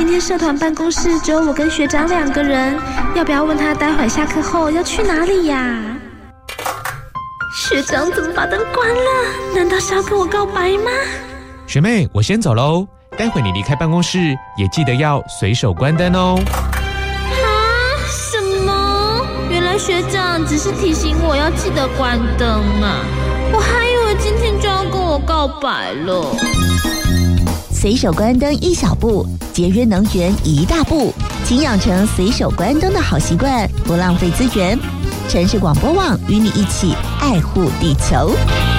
今天社团办公室只有我跟学长2个人，要不要问他待会下课后要去哪里呀？学长怎么把灯关了？难道是要跟我告白吗？ 学妹，我先走喽，待会你离开办公室也记得要随手关灯哦。 什么？原来学长只是提醒我要记得关灯啊，我还以为今天就要跟我告白了。 随手关灯1小步，节约能源1大步，请养成随手关灯的好习惯，不浪费资源。城市广播网与你一起爱护地球。